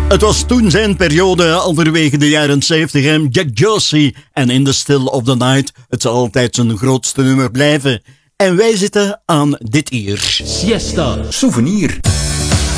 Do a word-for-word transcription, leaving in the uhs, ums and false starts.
Het was toen zijn periode, halverwege de jaren zeventig, en Jack Josie en In the Still of the Night. Het zal altijd zijn grootste nummer blijven. En wij zitten aan dit hier. Siesta. Souvenir.